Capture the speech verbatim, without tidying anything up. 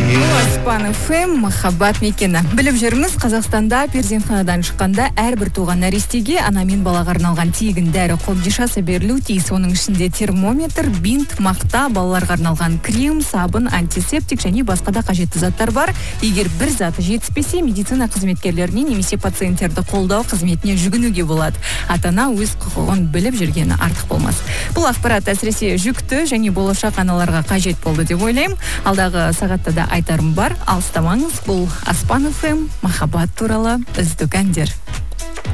Аспан эф эм махаббат мекені. Біліп жүрміз, Қазақстанда перзентханадан шыққанда әрбір туған нәрестеге ана мен балаға арналған тегін дәрі қобдишасы берілу тиіс. Оның ішінде термометр, бинт, мақта, балаларға арналған крем, сабын, антисептик және басқа да қажетті заттар бар. Егер бір заты жетіспесе, медицина қызметкерлеріне немесе пациенттерді қолдау қызметіне жүгінуге болады. Ата-ана өз құқығын біліп жүргені артық болмас. Бұл ақпарат әсіресе жүкті және болашақ аналарға қажет болды деп ойлаймын. Алдағы сағатта да айтарым бар. Алыстамаңыз, бұл Аспан эф эм махаббат туралы үздік әндер.